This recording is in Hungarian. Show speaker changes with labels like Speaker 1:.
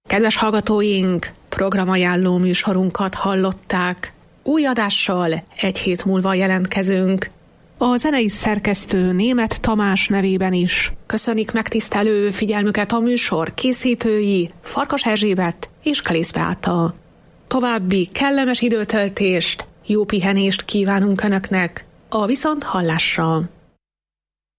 Speaker 1: Kedves hallgatóink, programajánló műsorunkat hallották. Új adással egy hét múlva jelentkezünk. A zenei szerkesztő Németh Tamás nevében is köszönik megtisztelő figyelmüket a műsor készítői Farkas Erzsébet és Kalész Beáta. További kellemes időtöltést, jó pihenést kívánunk Önöknek, a viszonthallásra!